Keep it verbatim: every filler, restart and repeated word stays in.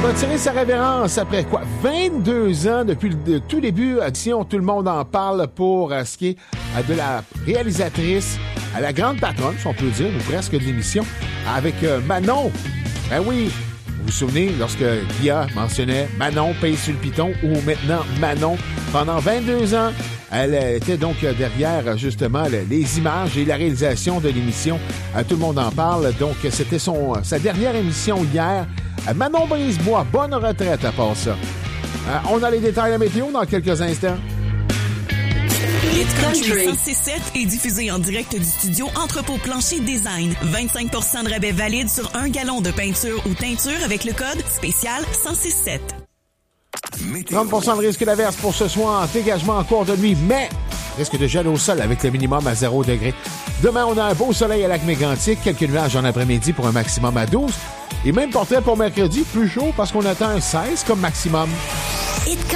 va tirer sa révérence après quoi? vingt-deux ans depuis le tout début. Action, tout le monde en parle pour euh, ce qui est euh, de la réalisatrice à la grande patronne, si on peut dire, ou presque de l'émission, avec euh, Manon. Ben oui, vous vous souvenez, lorsque Guilla mentionnait Manon paye sur le piton, ou maintenant Manon, pendant vingt-deux ans, elle était donc derrière, justement, les images et la réalisation de l'émission. Tout le monde en parle. Donc, c'était son sa dernière émission hier. Manon Brisebois, bonne retraite à part ça. On a les détails de la météo dans quelques instants. Hit Country cent six sept est diffusé en direct du studio Entrepôt Plancher Design. vingt-cinq pour cent de rabais valide sur un gallon de peinture ou teinture avec le code spécial cent six sept. trente pour cent de risque d'averse pour ce soir, dégagement en cours de nuit, mais risque de gel au sol avec le minimum à zéro degré. Demain, on a un beau soleil à Lac-Mégantic, quelques nuages en après-midi pour un maximum à douze. Et même portrait pour mercredi, plus chaud parce qu'on attend un seize comme maximum.